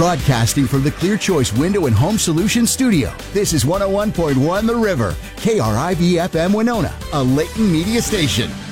Broadcasting from the Clear Choice Window and Home Solutions Studio, this is 101.1 The River, KRIV FM Winona, a Layton media station.